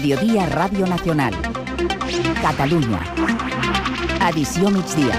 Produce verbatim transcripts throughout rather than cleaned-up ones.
Mediodía Radio Nacional. Catalunya. Edició migdia.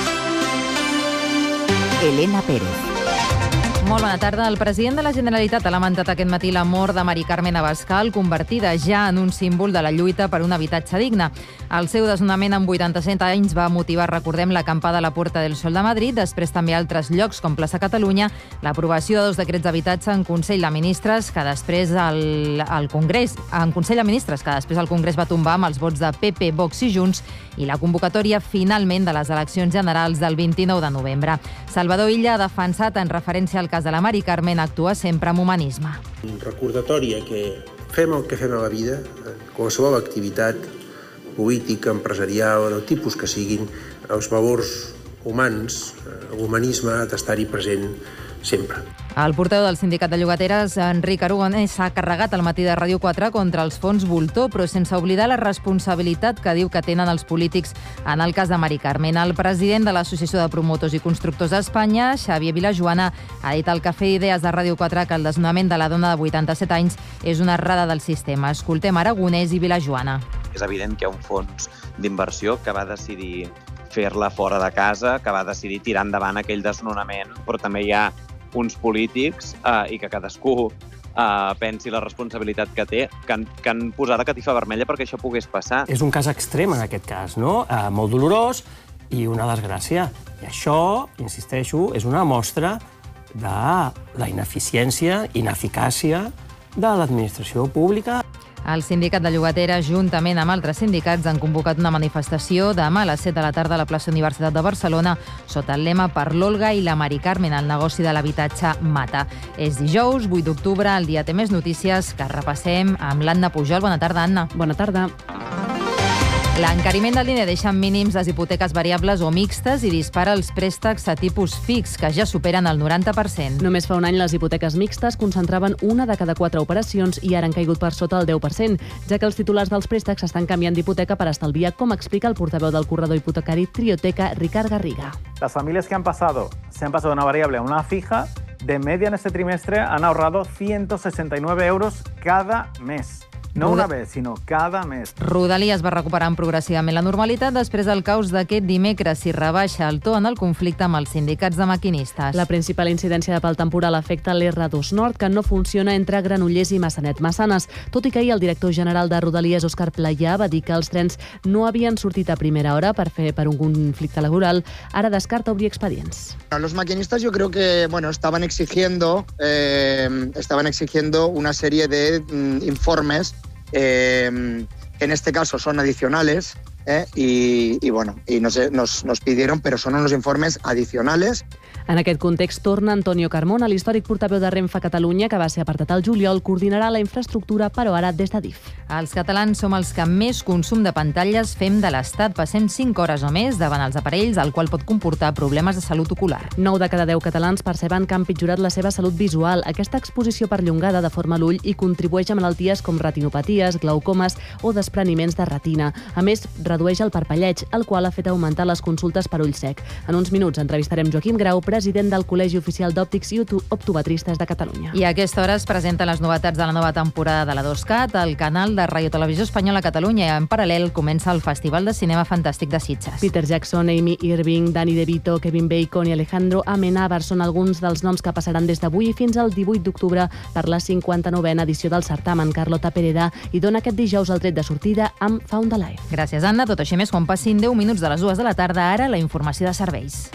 Elena Pérez. Molt bona tarda. El president de la Generalitat ha lamentat aquest matí la mort de Mari Carmen Abascal, convertida ja en un símbol de la lluita per un habitatge digne. El seu desnonament amb vuitanta-set anys va motivar, recordem, l'acampada a la Puerta del Sol de Madrid, després també a altres llocs com Plaça Catalunya, l'aprovació de dos decrets d'habitatge en Consell de Ministres que després el, el Congrés, en Consell de Ministres que després el Congrés va tombar amb els vots de P P, Vox i Junts, i la convocatòria finalment de les eleccions generals del vint-i-nou de novembre. Salvador Illa ha defensat, en referència al cas de la Mari Carmen, actua sempre amb humanisme. Un recordatori que fem el que fem a la vida, qualsevol activitat política, empresarial, del tipus que siguin, els valors humans, l'humanisme ha d'estar-hi present sempre. El portaveu del sindicat de llogateres, Enric Aragonès, s'ha carregat al matí de Ràdio quatre contra els fons voltor, però sense oblidar la responsabilitat que diu que tenen els polítics en el cas de Mari Carmen. El president de l'Associació de Promotors i Constructors d'Espanya, Xavier Vilajoana, ha dit al Cafè Idees de Ràdio quatre que el desnonament de la dona de vuitanta-set anys és una errada del sistema. Escoltem Aragonès i Vilajoana. És evident que hi ha un fons d'inversió que va decidir fer-la fora de casa, que va decidir tirar endavant aquell desnonament, però també hi ha uns polítics eh, i que cadascú eh, pensi la responsabilitat que té, que han, que han posat la catifa vermella perquè això pogués passar. És un cas extrem en aquest cas, no? Eh, molt dolorós i una desgràcia. I això, insisteixo, és una mostra de la ineficiència, ineficàcia de l'administració pública. El sindicat de llogateres, juntament amb altres sindicats, han convocat una manifestació demà a les set de la tarda a la plaça Universitat de Barcelona sota el lema "Per l'Olga i la Mari Carmen, el negoci de l'habitatge mata". És dijous, vuit d'octubre, el dia té més notícies que repassem amb l'Anna Pujol. Bona tarda, Anna. Bona tarda. L'encariment del diner deixa en mínims les hipoteques variables o mixtes i dispara els préstecs a tipus fix, que ja superen el noranta per cent. Només fa un any les hipoteques mixtes concentraven una de cada quatre operacions i ara han caigut per sota el deu per cent, ja que els titulars dels préstecs estan canviant d'hipoteca per estalviar, com explica el portaveu del corredor hipotecari Trioteca, Ricard Garriga. Las familias que han pasado, se han pasado de una variable a una fija, de media en este trimestre han ahorrado ciento sesenta y nueve euros cada mes. No una vez, sinó cada mes. Rodalies va recuperant progressivament la normalitat després del caos d'aquest dimecres i rebaixa el to en el conflicte amb els sindicats de maquinistes. La principal incidència de pal temporal afecta l'R dos Nord, que no funciona entre Granollers i Massanet-Massanes, tot i que ahir el director general de Rodalies, Òscar Playà, va dir que els trens no havien sortit a primera hora per fer per un conflicte laboral. Ara descarta obrir expedients. Los maquinistas yo creo que bueno, estaban exigiendo eh, estaban exigiendo una serie de mm, informes Eh, que en este caso son adicionales eh, y, y bueno, y nos, nos, nos pidieron, pero son unos informes adicionales. En aquest context torna Antonio Carmona, l'històric portaveu de Renfe Catalunya, que va ser apartat al juliol, coordinarà la infraestructura, però ara des de D I F. Els catalans som els que més consum de pantalles fem de l'Estat. Passem cinc hores o més davant els aparells, el qual pot comportar problemes de salut ocular. nou de cada deu catalans perceben que han pitjorat la seva salut visual. Aquesta exposició perllongada deforma l'ull i contribueix a malalties com retinopaties, glaucomes o despreniments de retina. A més, redueix el parpelleig, el qual ha fet augmentar les consultes per ull sec. En uns minuts entrevistarem Joaquim Grau, president del Col·legi Oficial d'Òptics i Optometristes de Catalunya. I a aquesta hora es presenten les novetats de la nova temporada de la dos cat, al canal de Ràdio Televisió Espanyola a Catalunya, i en paral·lel comença el Festival de Cinema Fantàstic de Sitges. Peter Jackson, Amy Irving, Danny DeVito, Kevin Bacon i Alejandro Amenábar són alguns dels noms que passaran des d'avui fins al divuit d'octubre per la cinquanta-novena edició del certamen. Carlota Pereda i dona aquest dijous el tret de sortida amb Found Alive. Gràcies, Anna. Tot això més quan passin deu minuts de les dues de la tarda. Ara la informació de serveis.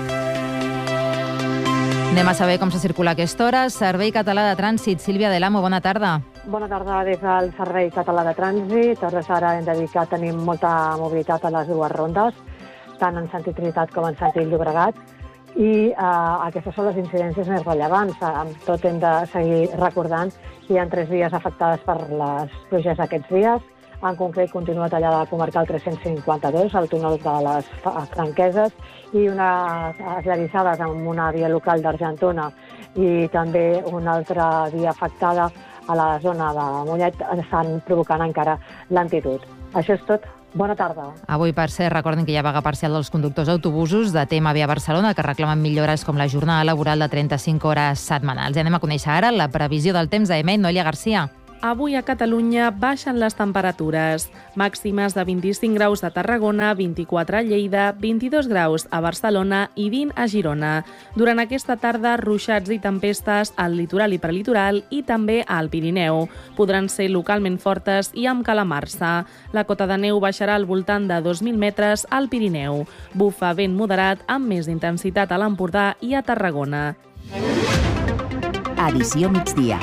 Anem a saber com se circula a aquesta hora. Servei Català de Trànsit. Sílvia Delamo, bona tarda. Bona tarda des del Servei Català de Trànsit. A hores ara hem de dir que tenim molta mobilitat a les dues rondes, tant en sentit Trinitat com en sentit Llobregat. I eh, aquestes són les incidències més rellevants. Amb tot hem de seguir recordant que hi ha tres vies afectades per les pluges aquests dies. En concret, continua tallada la comarcal tres-cents cinquanta-dos, el túnel de les Franqueses, i unes esllavissades amb una via local d'Argentona i també una altra via afectada a la zona de Mollet estan provocant encara lentitud. Això és tot. Bona tarda. Avui, per cert, recordin que hi ha vaga parcial dels conductors d'autobusos de T M B a Barcelona, que reclamen millores com la jornada laboral de trenta-cinc hores setmanals. I anem a conèixer ara la previsió del temps a EMET. Noelia Garcia. avui a Catalunya baixen les temperatures. Màximes de vint-i-cinc graus a Tarragona, vint-i-quatre a Lleida, vint-i-dos graus a Barcelona i vint a Girona. Durant aquesta tarda, ruixats i tempestes al litoral i prelitoral i també al Pirineu. Podran ser localment fortes i amb calamarsa. La cota de neu baixarà al voltant de dos mil metres al Pirineu. Bufa vent moderat amb més intensitat a l'Empordà i a Tarragona. Edició migdia.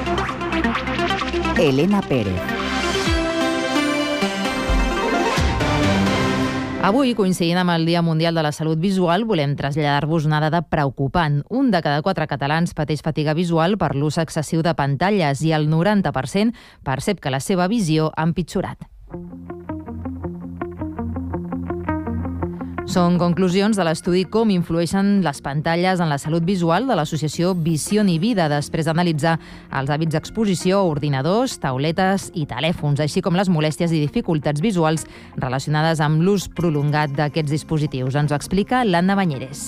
Elena Pérez. Avui, coincidint amb el Dia Mundial de la Salut Visual, volem traslladar-vos una dada preocupant. Un de cada quatre catalans pateix fatiga visual per l'ús excessiu de pantalles i el noranta per cent percep que la seva visió ha empitjorat. Són conclusions de l'estudi Com influeixen les pantalles en la salut visual de l'associació Visió i Vida, després d'analitzar els hàbits d'exposició a ordinadors, tauletes i telèfons, així com les molèsties i dificultats visuals relacionades amb l'ús prolongat d'aquests dispositius. Ens ho explica l'Anna Banyeres.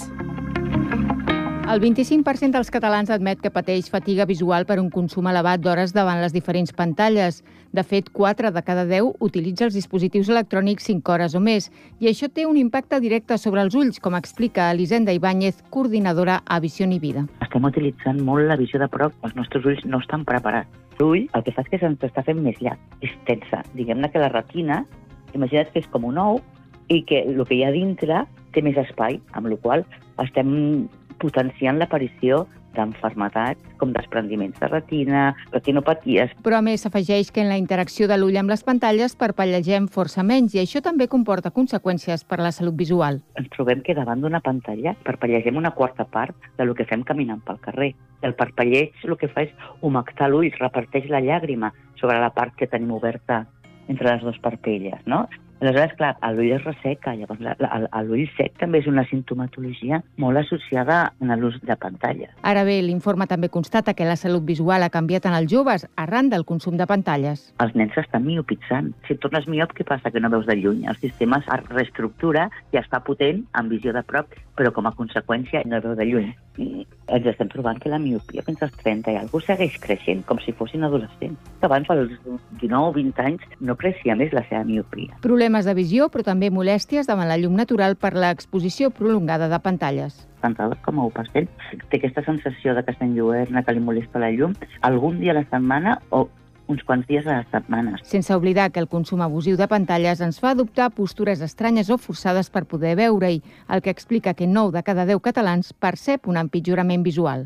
El vint-i-cinc per cent dels catalans admet que pateix fatiga visual per un consum elevat d'hores davant les diferents pantalles. De fet, quatre de cada deu utilitza els dispositius electrònics cinc hores o més, i això té un impacte directe sobre els ulls, com explica Elisenda Ibáñez, coordinadora a Visió i Vida. Estem utilitzant molt la visió de prop, els nostres ulls no estan preparats. L'ull el que fa és que se'ns està fent més llarg, és tensa. Diguem-ne que la retina, imagina't que és com un ou i que el que hi ha dintre té més espai, amb la qual cosa estem potenciant l'aparició d'enfermetats com desprendiments de retina, retinopaties. Però a més s'afegeix que en la interacció de l'ull amb les pantalles parpellegem força menys i això també comporta conseqüències per a la salut visual. Ens trobem que davant d'una pantalla parpellegem una quarta part del que fem caminant pel carrer. El parpelleig el que fa és humectar l'ull, reparteix la llàgrima sobre la part que tenim oberta entre les dues parpelles, no? Aleshores, clar, l'ull es resseca. Llavors, l'ull sec també és una simptomatologia molt associada a l'ús de pantalles. Ara bé, l'informe també constata que la salut visual ha canviat en els joves arran del consum de pantalles. Els nens s'estan miopitzant. Si et tornes miop, què passa? Que no veus de lluny. El sistema es reestructura i es fa potent amb visió de prop, però com a conseqüència no veu de lluny. I ens estem trobant que la miopia fins als trenta i algú segueix creixent, com si fossin adolescents. Abans, als dinou o vint anys, no creixia més la seva miopia. Problemes de visió, però també molèsties davant la llum natural per l'exposició prolongada de pantalles. setanta-dos coma u per cent té aquesta sensació de que s'enlluerna, que li molesta la llum, algun dia a la setmana o uns quants dies a la setmana. Sense oblidar que el consum abusiu de pantalles ens fa adoptar postures estranyes o forçades per poder veure-hi, el que explica que nou de cada deu catalans percep un empitjorament visual.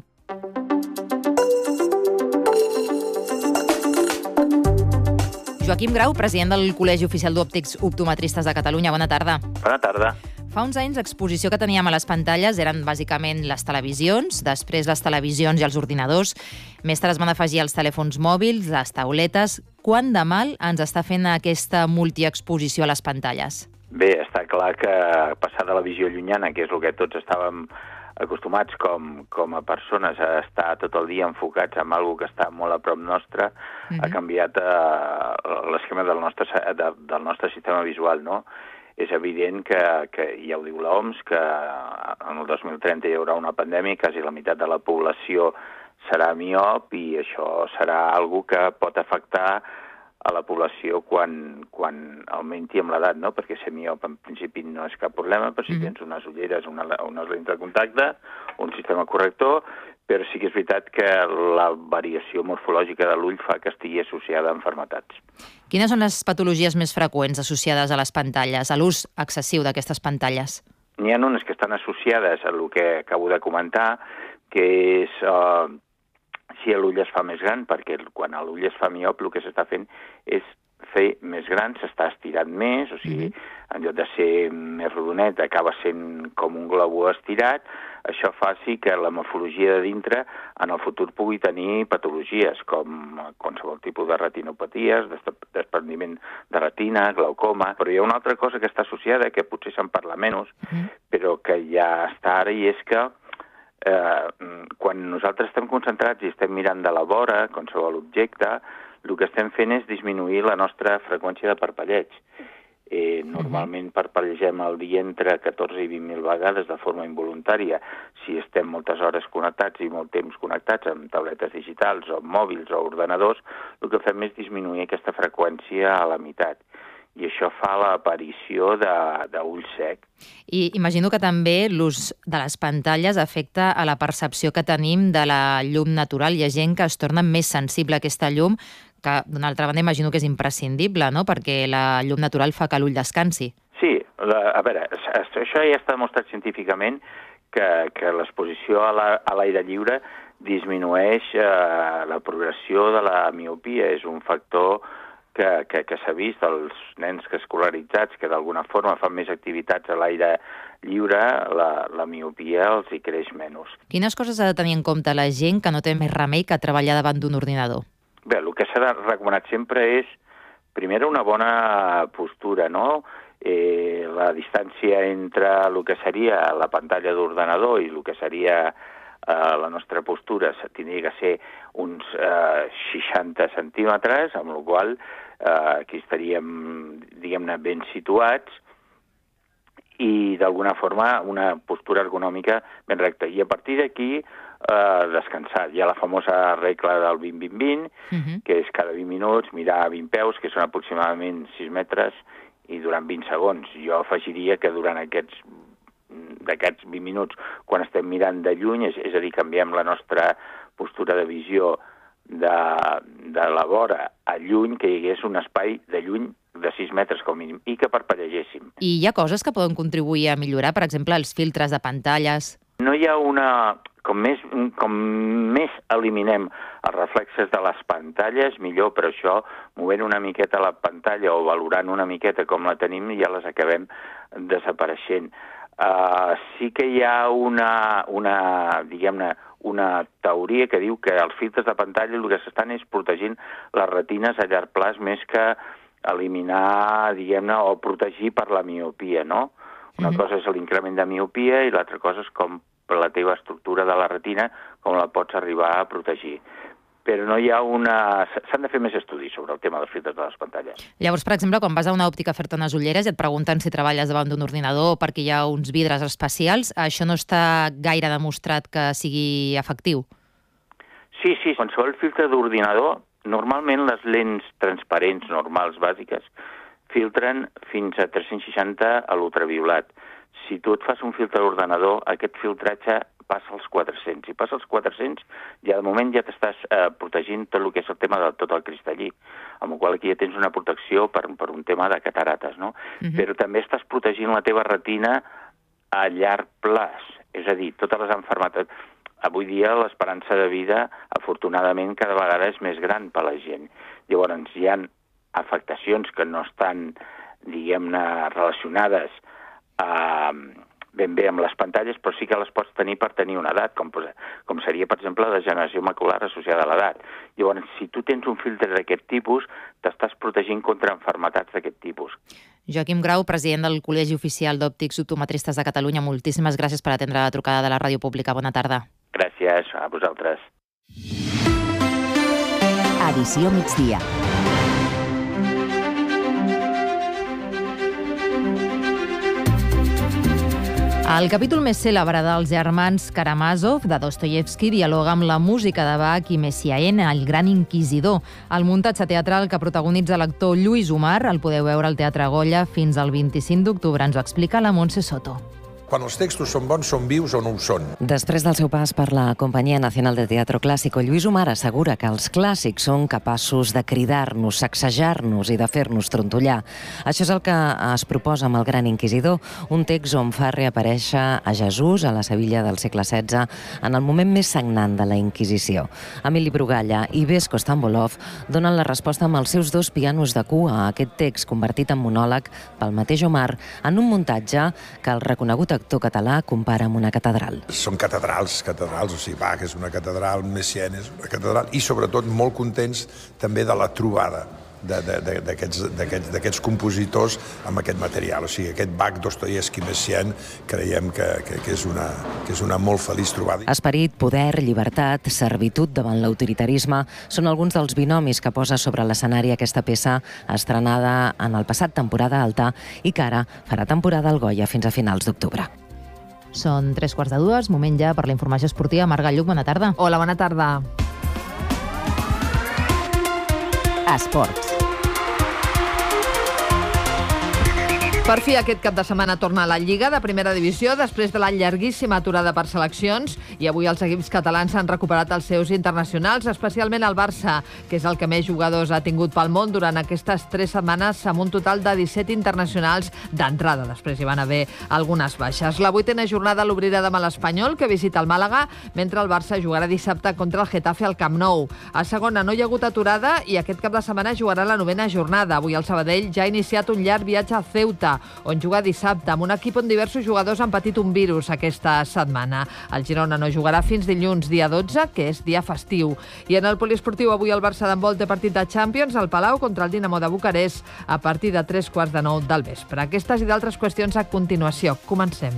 Joaquim Grau, president del Col·legi Oficial d'Òptics Optometristes de Catalunya. Bona tarda. Bona tarda. Fa uns anys l'exposició que teníem a les pantalles eren bàsicament les televisions, després les televisions i els ordinadors, més tard es van afegir els telèfons mòbils, les tauletes. Quant de mal ens està fent aquesta multiexposició a les pantalles? Bé, està clar que passar de la visió llunyana, que és el que tots estàvem acostumats com, com a persones a estar tot el dia enfocats en alguna que està molt a prop nostre, mm-hmm. ha canviat eh, l'esquema del nostre, de, del nostre sistema visual, no? És evident que, que ja ho diu l'O M S, que en el dos mil trenta hi haurà una pandèmia, quasi la meitat de la població serà miop i això serà algo que pot afectar a la població quan, quan augmenti amb l'edat, no? Perquè ser miop en principi no és cap problema, però si mm-hmm. tens unes ulleres, una, unes lents de contacte, un sistema corrector, però sí que és veritat que la variació morfològica de l'ull fa que estigui associada a malalties. Quines són les patologies més freqüents associades a les pantalles, a l'ús excessiu d'aquestes pantalles? N'hi ha unes que estan associades a el que acabo de comentar, que és uh, si l'ull es fa més gran, perquè quan l'ull es fa miop el que s'està fent és fer més gran, s'està estirant més, o sigui, mm-hmm. en lloc de ser més rodonet, acaba sent com un globo estirat. Això fa sí que la morfologia de dintre en el futur pugui tenir patologies, com qualsevol tipus de retinopaties, desprendiment de retina, glaucoma. Però hi ha una altra cosa que està associada, que potser se'n parla menys, mm-hmm. però que ja està ara, i és que eh, quan nosaltres estem concentrats i estem mirant de la vora, qualsevol objecte, el que estem fent és disminuir la nostra freqüència de parpelleig. Eh, normalment parpellegem al dia entre catorze i vint mil vegades de forma involuntària si estem moltes hores connectats i molt temps connectats amb tabletes digitals o mòbils o ordenadors. El que fem és disminuir aquesta freqüència a la meitat i això fa l'aparició d'ull sec. I imagino que també l'ús de les pantalles afecta a la percepció que tenim de la llum natural. Hi ha gent que es torna més sensible a aquesta llum, que d'una altra banda imagino que és imprescindible, no?, perquè la llum natural fa que l'ull descansi. Sí, la, a veure, això ja està demostrat científicament que, que l'exposició a l'aire la, lliure disminueix eh, la progressió de la miopia. És un factor que, que, que s'ha vist als nens que escolaritzats, que d'alguna forma fan més activitats a l'aire lliure, la, la miopia els hi creix menys. Quines coses ha de tenir en compte la gent que no té més remei que treballar davant d'un ordinador? Bé, el que s'ha recomanat sempre és, primer, una bona postura, no? Eh, la distància entre el que seria la pantalla d'ordenador i el que seria eh, la nostra postura tindria que ser uns eh, seixanta centímetres, amb la qual eh, aquí estaríem, diguem-ne, ben situats, i d'alguna forma una postura ergonòmica ben recta. I a partir d'aquí eh, descansar. Hi ha la famosa regla del vint vint vint, uh-huh. que és cada vint minuts mirar vint peus, que són aproximadament sis metres, i durant vint segons. Jo afegiria que durant aquests d'aquests vint minuts, quan estem mirant de lluny, és, és a dir, canviem la nostra postura de visió de, de la vora a lluny, que hi hagués un espai de lluny de sis metres com a mínim, i que parpellegéssim. I hi ha coses que poden contribuir a millorar, per exemple, els filtres de pantalles? No hi ha una... Com més, com més eliminem els reflexes de les pantalles, millor, però això, movent una miqueta la pantalla o valorant una miqueta com la tenim, ja les acabem desapareixent. Uh, sí que hi ha una, una diguem-ne, una teoria que diu que els filtres de pantalla el que s'estan és protegint les retines a llarg plaç més que eliminar, diguem-ne, o protegir per la miopia, no? Una mm-hmm. cosa és l'increment de miopia i l'altra cosa és com la teva estructura de la retina, com la pots arribar a protegir. Però no hi ha una... S'han de fer més estudis sobre el tema dels filtres de les pantalles. Llavors, per exemple, quan vas a una òptica a fer-te unes ulleres i et pregunten si treballes davant d'un ordinador perquè hi ha uns vidres especials, això no està gaire demostrat que sigui efectiu? Sí, sí. Qualsevol filtre d'ordinador, normalment les lents transparents normals bàsiques filtren fins a tres-cents seixanta a l'ultraviolat. Si tu et fas un filtre d'ordenador, aquest filtratge passa als quatre-cents. Si passa als quatre-cents, ja de moment ja t'estàs eh, protegint tot el que és el tema de tot el cristallí, amb el qual aquí ja tens una protecció per, per un tema de catarates, no? Uh-huh. Però també estàs protegint la teva retina a llarg plaç. És a dir, totes les malalties... Avui dia l'esperança de vida, afortunadament, cada vegada és més gran per a la gent. Llavors, hi ha afectacions que no estan, diguem-ne, relacionades Uh, ben bé amb les pantalles, però sí que les pots tenir per tenir una edat, com, com seria, per exemple, la degeneració macular associada a l'edat. Llavors, si tu tens un filtre d'aquest tipus, t'estàs protegint contra malalties d'aquest tipus. Joaquim Grau, president del Col·legi Oficial d'Òptics Optometristes de Catalunya, moltíssimes gràcies per atendre la trucada de la Ràdio Pública. Bona tarda. Gràcies a vosaltres. Edició migdia. El capítol més cèlebre dels germans Karamazov, de Dostoievski, dialoga amb la música de Bach i Messiaen, el gran inquisidor. El muntatge teatral que protagonitza l'actor Lluís Umar el podeu veure al Teatre Goya fins al vint-i-cinc d'octubre. Ens ho explica la Montse Soto. Quan els textos són bons, són vius o no ho són. Després del seu pas per la Companyia Nacional de Teatro Clásico, Lluís Umar assegura que els clàssics són capaços de cridar-nos, sacsejar-nos i de fer-nos trontollar. Això és el que es proposa amb el Gran Inquisidor, un text on fa reaparèixer a Jesús a la Sevilla del segle setze en el moment més sagnant de la Inquisició. Emili Brugalla i Vesko Stambolov donen la resposta amb els seus dos pianos de cua a aquest text convertit en monòleg pel mateix Umar en un muntatge que el reconegut actor català compara amb una catedral. Són catedrals, catedrals, o sigui, Bach és una catedral, Messiaen és una catedral, i sobretot molt contents també de la trobada d'aquests compositors amb aquest material. O sigui, aquest Bach, Dostoievski, Messiaen, creiem que, que, que, és una, que és una molt feliç trobada. Esperit, poder, llibertat, servitud davant l'autoritarisme són alguns dels binomis que posa sobre l'escenari aquesta peça estrenada en el passat temporada alta i que ara farà temporada al Goya fins a finals d'octubre. Són tres quarts de dues, moment ja per la informació esportiva. Marga Lluc, bona tarda. Hola, bona tarda. Esports. Per fi, aquest cap de setmana torna a la Lliga de Primera Divisió després de la llarguíssima aturada per seleccions i avui els equips catalans han recuperat els seus internacionals, especialment el Barça, que és el que més jugadors ha tingut pel món durant aquestes tres setmanes amb un total de disset internacionals d'entrada. Després hi van haver algunes baixes. La vuitena jornada l'obrirà demà l'Espanyol, que visita el Màlaga, mentre el Barça jugarà dissabte contra el Getafe al Camp Nou. A segona no hi ha hagut aturada i aquest cap de setmana jugarà la novena jornada. Avui el Sabadell ja ha iniciat un llarg viatge a Ceuta, on juga dissabte, amb un equip on diversos jugadors han patit un virus aquesta setmana. El Girona no jugarà fins dilluns, dia dotze, que és dia festiu. I en el poliesportiu, avui el Barça d'handbol té partit de Champions al Palau contra el Dinamo de Bucarest a partir de tres quarts de nou del vespre. Aquestes i d'altres qüestions a continuació. Comencem.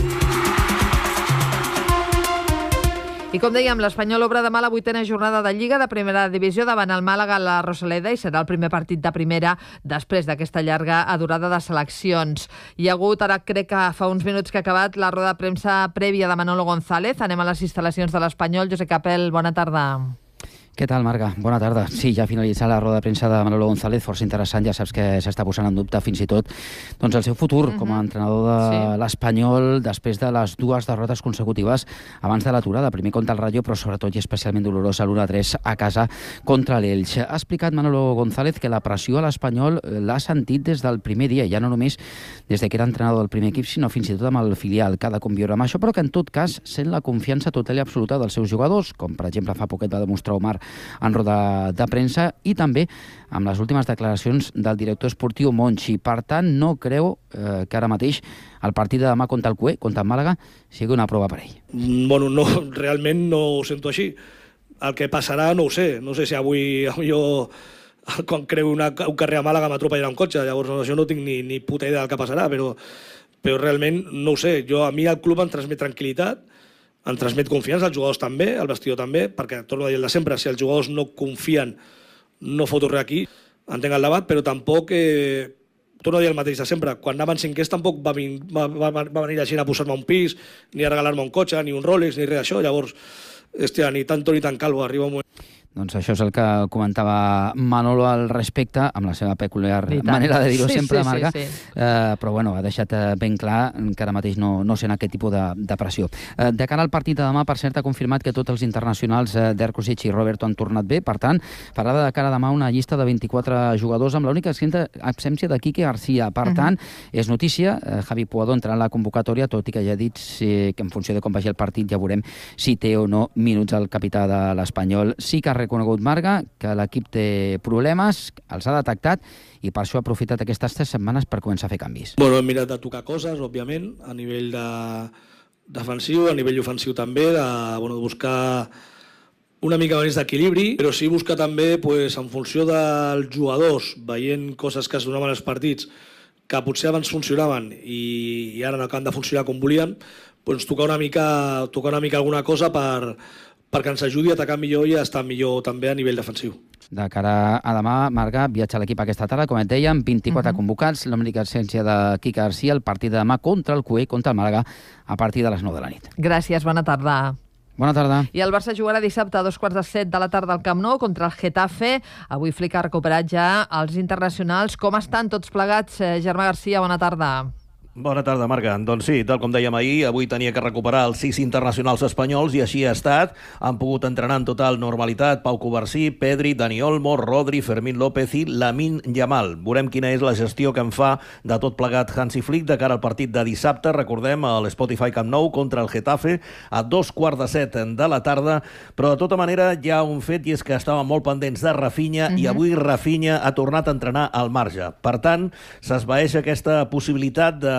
I com dèiem, l'Espanyol obre demà la vuitena jornada de Lliga de Primera Divisió davant el Màlaga a la Rosaleda i serà el primer partit de primera després d'aquesta llarga adurada de seleccions. Hi ha hagut, ara crec que fa uns minuts que ha acabat, la roda de premsa prèvia de Manolo González. Anem a les instal·lacions de l'Espanyol. Josep Capel, bona tarda. Què tal, Marga? Bona tarda. Sí, ja ha finalitzat la roda de premsa de Manolo González, força interessant. Ja saps que s'està posant en dubte fins i tot doncs, el seu futur uh-huh. com a entrenador de sí. l'Espanyol després de les dues derrotes consecutives abans de l'aturada. Primer contra el Rayo, però sobretot i especialment dolorosa l'u a tres a casa contra l'Elx. Ha explicat Manolo González que la pressió a l'Espanyol l'ha sentit des del primer dia, ja no només des de que era entrenador del primer equip, sinó fins i tot amb el filial, que ha de conviure amb això, però que en tot cas sent la confiança total i absoluta dels seus jugadors, com per exemple fa poquet va demostrar Omar en roda de premsa, i també amb les últimes declaracions del director esportiu Monchi. Per tant, no creu eh, que ara mateix el partit de demà contra el Cué, contra el Màlaga, sigui una prova per ell. Bueno, no, realment no ho sento així. El que passarà no ho sé. No sé si avui jo, quan creu una, un carrer a Màlaga m'atropellarà un cotxe. Llavors, no, això no tinc ni, ni puta idea del que passarà, però, però realment no ho sé. Jo, a mi el club em transmet tranquil·litat, em transmet confiança, els jugadors també, el vestidor també, perquè, torno a dir el de sempre, si els jugadors no confien, no foto res aquí, entenc el debat, però tampoc, eh, torno a dir el mateix de sempre, quan anaven cinquers tampoc va, va, va, va venir la gent a posar-me un pis, ni a regalar-me un cotxe, ni un Rolex, ni res d'això, llavors, hòstia, ni tanto ni tan calvo, arriba un moment. Doncs això és el que comentava Manolo al respecte, amb la seva peculiar manera de dir-ho sí, sempre, sí, Marga, sí, sí. Eh, però bueno, ha deixat ben clar que ara mateix no, no sent aquest tipus de, de pressió. Eh, de cara al partit de demà, per cert, ha confirmat que tots els internacionals eh, d'Erkosic i Roberto han tornat bé, per tant, farà de cara demà una llista de vint-i-quatre jugadors amb l'única absència de Quique García. Per uh-huh. tant, és notícia, eh, Javi Puado entrarà en la convocatòria, tot i que ja ha dit eh, que en funció de com vagi el partit ja veurem si té o no minuts el capità de l'Espanyol. Sí que ha reconegut Marga que l'equip té problemes, els ha detectat i per això ha aprofitat aquestes tres setmanes per començar a fer canvis. Bueno, hem mirat de tocar coses, òbviament, a nivell de defensiu, a nivell ofensiu també, de, bueno, de buscar una mica més d'equilibri, però sí buscar també, pues, en funció dels jugadors, veient coses que es donaven als partits que potser abans funcionaven i, i ara no acaben de funcionar com volien, pues, tocar una mica, tocar una mica alguna cosa per perquè ens ajudi a atacar millor i a estar millor també a nivell defensiu. De cara a demà, Marga, viatja l'equip aquesta tarda, com et dèiem, vint-i-quatre uh-huh. convocats, l'única absència de Quique García, el partit de demà contra el Cué, contra el Màlaga, a partir de les nou de la nit. Gràcies, bona tarda. Bona tarda. I el Barça jugarà dissabte a dos quarts de set de la tarda al Camp Nou contra el Getafe. Avui Flick ha recuperat ja els internacionals. Com estan tots plegats? Germà Garcia, bona tarda. Bona tarda, Marga. Doncs sí, tal com dèiem ahir, avui tenia que recuperar els sis internacionals espanyols i així ha estat. Han pogut entrenar en total normalitat Pau Covarsí, Pedri, Dani Olmo, Rodri, Fermín López i Lamine Yamal. Veurem quina és la gestió que en fa de tot plegat Hansi Flick de cara al partit de dissabte. Recordem, a l'Spotify Camp Nou contra el Getafe a dos quarts de set de la tarda. Però de tota manera hi ha un fet i és que estàvem molt pendents de Rafinha uh-huh. i avui Rafinha ha tornat a entrenar al marge. Per tant, s'esvaeix aquesta possibilitat de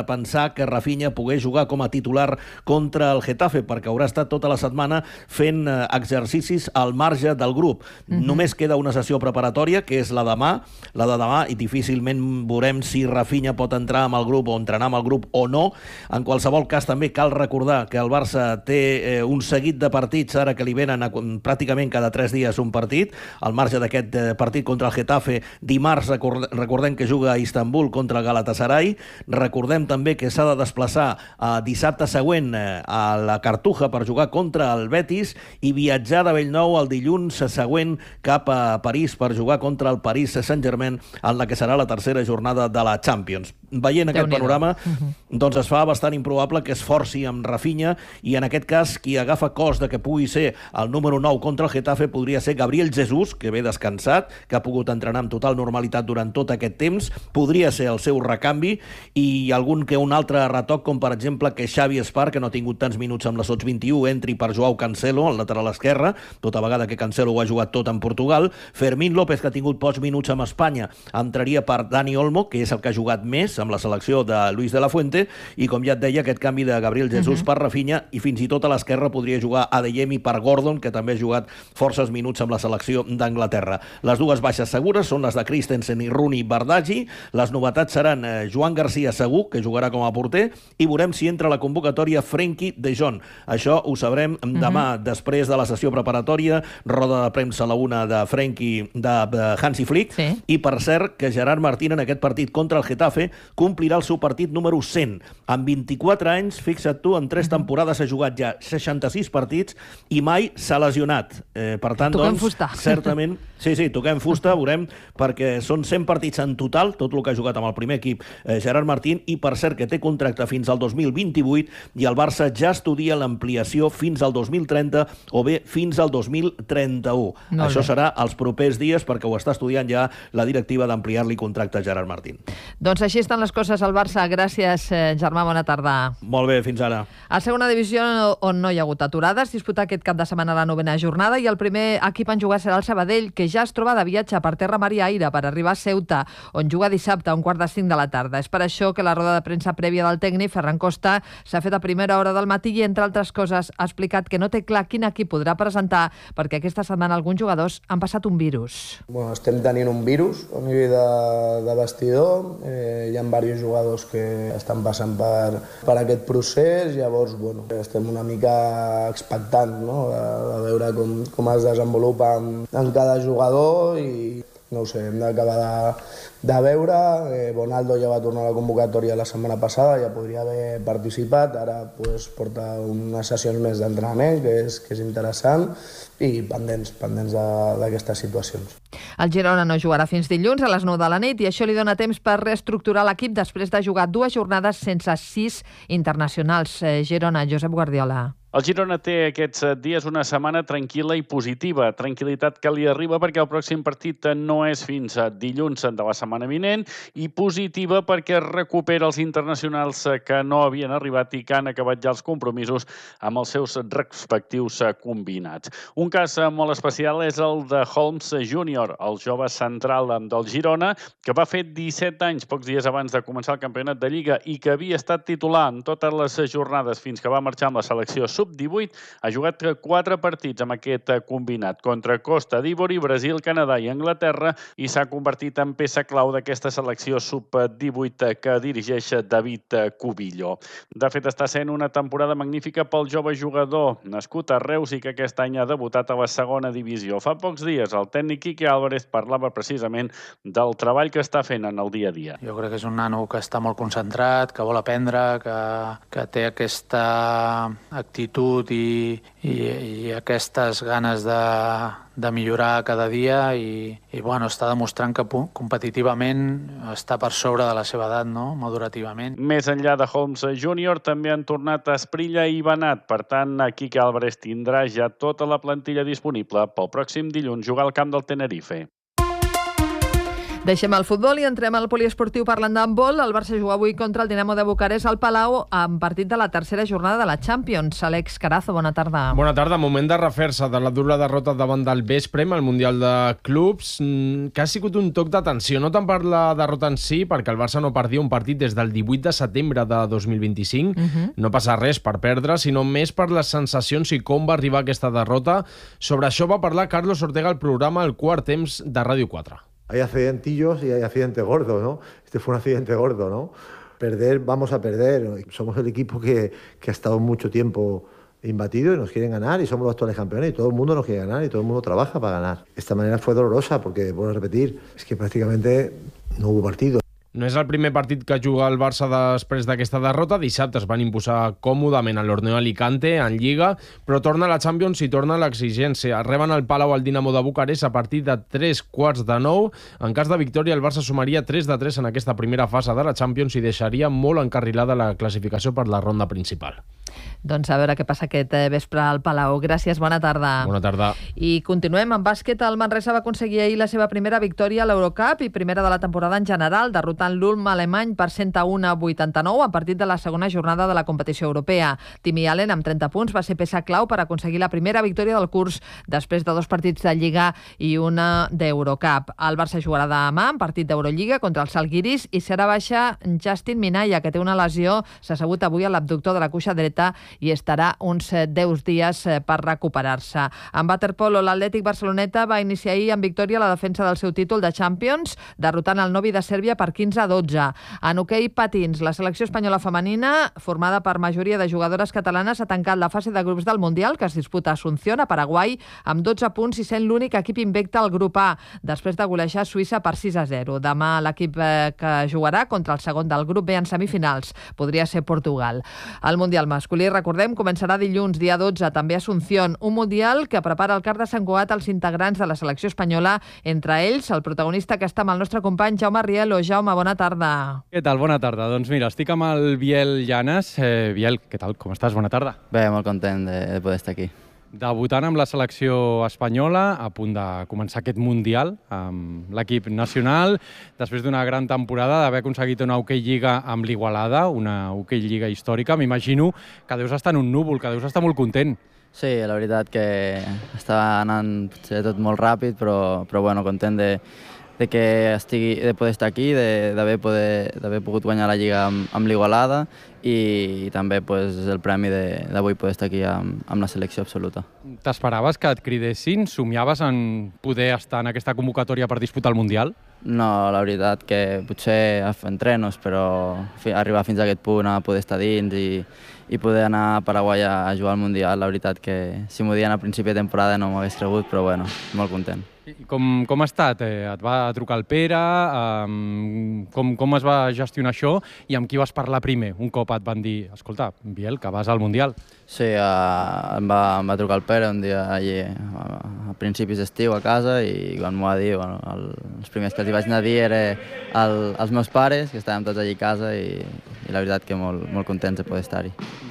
pensar que Rafinha pogués jugar com a titular contra el Getafe, perquè haurà estat tota la setmana fent exercicis al marge del grup. Uh-huh. Només queda una sessió preparatòria, que és la demà, la de demà, i difícilment veurem si Rafinha pot entrar amb el grup o entrenar amb el grup o no. En qualsevol cas, també cal recordar que el Barça té eh, un seguit de partits ara que li venen a, pràcticament cada tres dies un partit, al marge d'aquest eh, partit contra el Getafe. Dimarts record, recordem que juga a Istanbul contra el Galatasaray. Recordem també que s'ha de desplaçar a dissabte següent eh, a la Cartuja per jugar contra el Betis i viatjar de Bellnou el dilluns següent cap a París per jugar contra el Paris Saint-Germain en la que serà la tercera jornada de la Champions. Veient aquest panorama, uh-huh. doncs es fa bastant improbable que es forci amb Rafinha i en aquest cas qui agafa cos de que pugui ser el número nou contra el Getafe podria ser Gabriel Jesús, que ve descansat, que ha pogut entrenar amb total normalitat durant tot aquest temps, podria ser el seu recanvi, i algun que un altre retoc, com per exemple que Xavi Espar, que no ha tingut tants minuts amb la Sots vint i u, entri per Joao Cancelo, al lateral esquerre, tota vegada que Cancelo ho ha jugat tot en Portugal. Fermín López, que ha tingut pocs minuts amb Espanya, entraria per Dani Olmo, que és el que ha jugat més amb la selecció de Luis de la Fuente, i com ja et deia, aquest canvi de Gabriel Jesús uh-huh. per Rafinha, i fins i tot a l'esquerra podria jugar Adeyemi per Gordon, que també ha jugat forces minuts amb la selecció d'Anglaterra. Les dues baixes segures són les de Christensen i Rooney Bardghji. Les novetats seran eh, Joan Garcia segur, que jugarà com a porter, i veurem si entra a la convocatòria Frenkie de Jong. Això ho sabrem demà, uh-huh. després de la sessió preparatòria, roda de premsa a la una de Frenkie, de, de Hansi Flick, sí. I per cert que Gerard Martín en aquest partit contra el Getafe complirà el seu partit número cent. Amb vint-i-quatre anys, fixa't tu, en tres temporades ha jugat ja seixanta-sis partits i mai s'ha lesionat. Eh, per tant, toquem doncs, fusta. certament... Sí, sí, toquem fusta, veurem, perquè són cent partits en total, tot el que ha jugat amb el primer equip eh, Gerard Martín, i per cert que té contracte fins al dos mil vint-i-vuit i el Barça ja estudia l'ampliació fins al dos mil trenta o bé fins al dos mil trenta-u. Molt Això bé. serà els propers dies perquè ho està estudiant ja la directiva d'ampliar-li contracte a Gerard Martín. Doncs així estan les coses al Barça. Gràcies, eh, Germà, bona tarda. Molt bé, fins ara. A segona divisió, on no hi ha hagut aturades, disputar aquest cap de setmana la novena jornada i el primer equip en jugar serà el Sabadell, que ja es troba de viatge per terra, mar i aire per arribar a Ceuta, on juga dissabte a un quart de cinc de la tarda. És per això que la roda de premsa prèvia del tècnic, Ferran Costa, s'ha fet a primera hora del matí i, entre altres coses, ha explicat que no té clar quin equip podrà presentar perquè aquesta setmana alguns jugadors han passat un virus. Bueno, estem tenint un virus a nivell de, de vestidor, eh, hi ha diversos jugadors que estan passant per, per aquest procés, llavors bueno, estem una mica expectants, no? de, de veure com, com es desenvolupa en, en cada jugador i no ho sé, hem d'acabar de, de veure. Eh, Bonaldo ja va tornar a la convocatòria la setmana passada, ja podria haver participat, ara pues, porta unes sessions més d'entrenament, que és, que és interessant, i pendents, pendents d'aquestes situacions. El Girona no jugarà fins dilluns a les nou de la nit i això li dona temps per reestructurar l'equip després de jugar dues jornades sense sis internacionals. Eh, Girona, Josep Guardiola. El Girona té aquests dies una setmana tranquil·la i positiva, tranquil·litat que li arriba perquè el pròxim partit no és fins a dilluns de la setmana vinent, i positiva perquè recupera els internacionals que no havien arribat i que han acabat ja els compromisos amb els seus respectius combinats. Un cas molt especial és el de Holmes júnior, el jove central del Girona, que va fer disset anys, pocs dies abans de començar el campionat de Lliga, i que havia estat titular en totes les jornades fins que va marxar amb la selecció sub divuit, ha jugat quatre partits amb aquest combinat contra Costa d'Ivori, Brasil, Canadà i Anglaterra, i s'ha convertit en peça clau d'aquesta selecció sub divuit que dirigeix David Cubillo. De fet, està sent una temporada magnífica pel jove jugador, nascut a Reus i que aquest any ha debutat a la segona divisió. Fa pocs dies el tècnic Quique Álvarez parlava precisament del treball que està fent en el dia a dia. Jo crec que és un nano que està molt concentrat, que vol aprendre, que, que té aquesta actitud I, i, i aquestes ganes de, de millorar cada dia i, i bueno, està demostrant que competitivament està per sobre de la seva edat, no? Madurativament. Més enllà de Holmes júnior, també han tornat a Esprilla i Benat. Per tant, Quique Álvarez tindrà ja tota la plantilla disponible pel pròxim dilluns jugar al camp del Tenerife. Deixem el futbol i entrem al poliesportiu parlant d'handbol. El Barça juga avui contra el Dinamo de Bucarest al Palau en partit de la tercera jornada de la Champions. Àlex Carazo, bona tarda. Bona tarda. Moment de refer-se de la dura derrota davant del Vesprem al Mundial de Clubs, que ha sigut un toc d'atenció, no tant per la derrota en si, perquè el Barça no perdia un partit des del divuit de setembre de dos mil vint-i-cinc. Uh-huh. No passa res per perdre, sinó més per les sensacions i com va arribar aquesta derrota. Sobre això va parlar Carlos Ortega al programa El Quart Temps de Ràdio quatre. Hay accidentillos y hay accidente gordo, ¿no? Este fue un accidente gordo, ¿no? Perder, vamos a perder. Somos el equipo que, que ha estado mucho tiempo imbatido y nos quieren ganar y somos los actuales campeones y todo el mundo nos quiere ganar y todo el mundo trabaja para ganar. Esta manera fue dolorosa porque, vuelvo a repetir, es que prácticamente no hubo partido. No és el primer partit que juga el Barça després d'aquesta derrota. Dissabte es van imposar còmodament a l'Orneo Alicante en Lliga, però torna a la Champions i torna a l'exigència. Reben al Palau al Dinamo de Bucarest a partir de tres quarts de nou. En cas de victòria, el Barça sumaria tres de tres en aquesta primera fase de la Champions i deixaria molt encarrilada la classificació per la ronda principal. Doncs a veure què passa aquest vespre al Palau. Gràcies, bona tarda. Bona tarda. I continuem amb bàsquet. El Manresa va aconseguir ahir la seva primera victòria a l'Eurocup i primera de la temporada en general, derrotant l'Ulm alemany per cent a un a vuitanta-nou en partit de la segona jornada de la competició europea. Timmy Allen, amb trenta punts, va ser peça clau per aconseguir la primera victòria del curs després de dos partits de Lliga i una d'Eurocup. El Barça jugarà demà en partit d'Eurolliga contra els Žalgiris i serà baixa Justin Minaya, que té una lesió, s'ha sabut avui a l'abductor de la cuixa dreta i estarà uns deu dies per recuperar-se. En waterpolo, l'Atlètic Barceloneta va iniciar ahir en victòria la defensa del seu títol de Champions, derrotant el Novi de Sèrbia per quinze a dotze. En hoquei patins, la selecció espanyola femenina, formada per majoria de jugadores catalanes, ha tancat la fase de grups del Mundial, que es disputa a Asunción, a Paraguai, amb dotze punts i sent l'únic equip invicte al grup A, després de golejar Suïssa per sis a zero. Demà l'equip que jugarà contra el segon del grup B en semifinals podria ser Portugal. El Mundial masculí, recordem, començarà dilluns, dia dotze, també a Asunción, un Mundial que prepara el Car de Sant Cugat als integrants de la selecció espanyola, entre ells el protagonista que està amb el nostre company Jaume Rielo. Jaume, bona tarda. Què tal? Bona tarda. Doncs mira, estic amb el Biel Llanes. Eh, Biel, què tal? Com estàs? Bona tarda. Bé, molt content de, de poder estar aquí. Debutant amb la selecció espanyola, a punt de començar aquest Mundial amb l'equip nacional, després d'una gran temporada, d'haver aconseguit una Hockey Lliga amb l'Igualada, una Hockey Lliga històrica. M'imagino que deus estar en un núvol, que deus estar molt content. Sí, la veritat que està anant potser tot molt ràpid, però, però bueno, content de, de que estigui, de poder estar aquí, d'haver pogut guanyar la Lliga amb, amb l'Igualada i, i també pues, el premi d'avui poder estar aquí amb, amb la selecció absoluta. T'esperaves que et cridessin? Somiaves en poder estar en aquesta convocatòria per disputar el Mundial? No, la veritat que potser a fer entrenos, però arribar fins a aquest punt a poder estar dins i, i poder anar a Paraguai a jugar al Mundial, la veritat que si m'ho dien a principi de temporada no m'ho hagués cregut, però bueno, molt content. I com, com ha estat? Eh, et va trucar el Pere? Um, com, com es va gestionar això? I amb qui vas parlar primer? Un cop et van dir, escolta, Biel, que vas al Mundial. Sí, uh, em, va, em va trucar el Pere un dia allí, a, a principis d'estiu a casa, i quan m'ho va dir, bueno, el, els primers que els hi vaig anar a dir eren el, els meus pares, que estàvem tots allí a casa, i, i la veritat que molt, molt contents de poder estar-hi.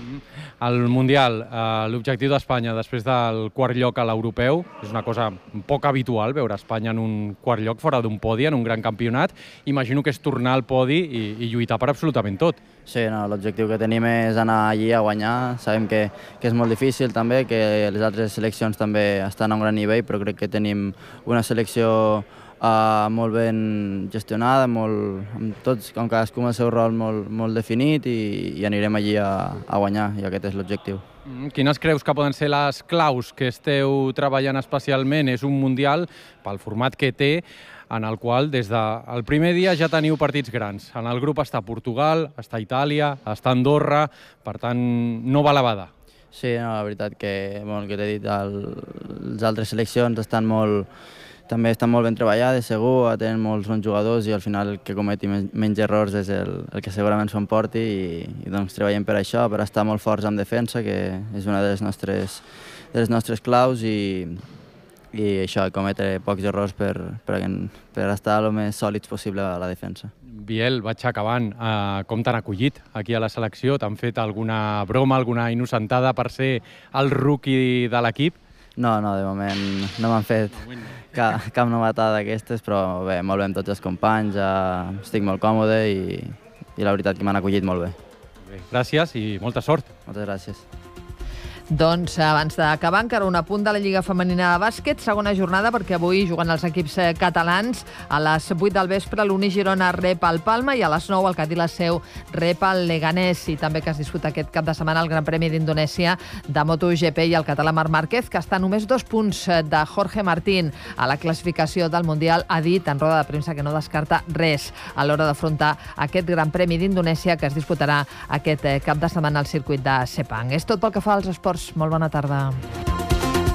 El Mundial, eh, l'objectiu d'Espanya després del quart lloc a l'europeu, és una cosa poc habitual veure Espanya en un quart lloc fora d'un podi, en un gran campionat. Imagino que és tornar al podi i, i lluitar per absolutament tot. Sí, no, l'objectiu que tenim és anar allí a guanyar. Sabem que, que és molt difícil també, que les altres seleccions també estan a un gran nivell, però crec que tenim una selecció Uh, molt ben gestionada, molt, amb tots, com cadascú amb el seu rol molt, molt definit, i, i anirem allí a, a guanyar, i aquest és l'objectiu. Mm, quines creus que poden ser les claus que esteu treballant especialment? És un Mundial pel format que té, en el qual des del primer dia ja teniu partits grans. En el grup està Portugal, està Itàlia, està Andorra, per tant no va a la bada. Sí, no, la veritat que, bueno, que t'he dit, el, les altres seleccions estan molt també estan molt ben treballades, segur, tenen molts bons jugadors i al final el que cometi menys errors és el, el que segurament s'ho emporti, i, i doncs treballem per això, per estar molt forts en defensa, que és una de les nostres, de les nostres claus, i, i això, cometre pocs errors per, per, per estar el més sòlids possible a la defensa. Biel, vaig acabant. Uh, com t'han acollit aquí a la selecció? T'han fet alguna broma, alguna innocentada per ser el rookie de l'equip? No, no, de moment no m'han fet cap, cap novetada d'aquestes, però bé, molt bé amb tots els companys, ja estic molt còmode i, i la veritat que m'han acollit molt bé. Bé, gràcies i molta sort. Moltes gràcies. Doncs abans d'acabar, encara un apunt de la Lliga Femenina de Bàsquet, segona jornada, perquè avui juguen els equips catalans. A les vuit del vespre l'Uni Girona rep el Palma i a les nou el Cadí la Seu rep el Leganés. I també que es disputa aquest cap de setmana el Gran Premi d'Indonèsia de MotoGP i el català Marc Márquez, que està a només dos punts de Jorge Martín a la classificació del Mundial, ha dit en roda de premsa que no descarta res a l'hora d'afrontar aquest Gran Premi d'Indonèsia que es disputarà aquest cap de setmana al circuit de Sepang. És tot pel que fa als esports. Molt bona tarda.